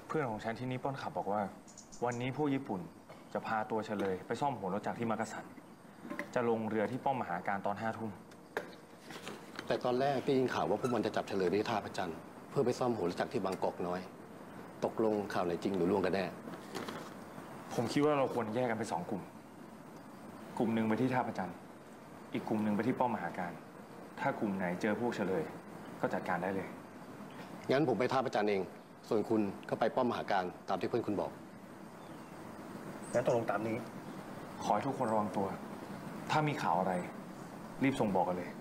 เพื่อนของฉันที่นี่ป้อนขับบอกว่าวันนี้ผู้ญี่ปุ่นจะพาตัวเฉลยไปซ่อมหัวรถจักรที่มักกะสันจะลงเรือที่ป้อมมหาการตอน5 ทุ่มแต่ตอนแรกได้ยินข่าวว่าพวกมันจะจับเฉลยที่ท่าพระจันทร์เพื่อไปซ่อมหัวรถจักรที่บางกอกน้อยตกลงข่าวไหนจริงหรือลวงกันแน่ผมคิดว่าเราควรแยกกันไป2 กลุ่มกลุ่มหนึ่งไปที่ท่าพระจันทร์อีกกลุ่มหนึ่งไปที่ป้อมมหาการถ้ากลุ่มไหนเจอพวกเฉลยก็จัดการได้เลยงั้นผมไปท่าพระจันทร์เองส่วนคุณก็ไปป้อมมหาการตามที่เพื่อนคุณบอกงั้นตกลงตามนี้ขอให้ทุกคนระวังตัวถ้ามีข่าวอะไรรีบส่งบอกกันเลย